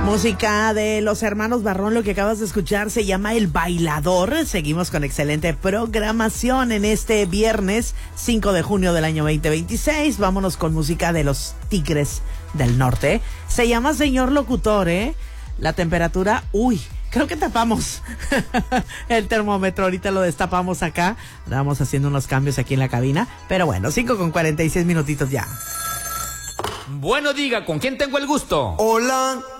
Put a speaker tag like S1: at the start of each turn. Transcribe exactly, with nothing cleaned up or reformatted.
S1: Música de los hermanos Barrón, lo que acabas de escuchar se llama El Bailador. Seguimos con excelente programación en este viernes cinco de junio del año veinte veintiséis. Vámonos con música de los Tigres del Norte. Se llama Señor Locutor, ¿eh? La temperatura, uy, creo que tapamos el termómetro, ahorita lo destapamos acá. Vamos haciendo unos cambios aquí en la cabina. Pero bueno, cinco con cuarenta y seis minutitos ya.
S2: Bueno, diga, ¿con quién tengo el gusto?
S3: Hola.